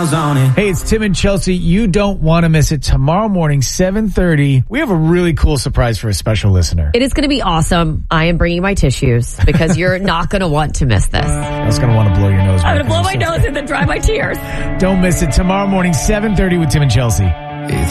sounds on it. Hey, it's Tim and Chelsea. You don't want to miss it. Tomorrow morning, 7:30. We have a really cool surprise for a special listener. It is going to be awesome. I am bringing my tissues because you're not going to want to miss this. I was going to want to blow your nose. I'm going to blow my nose and then dry my tears. Don't miss it. Tomorrow morning, 7:30 with Tim and Chelsea.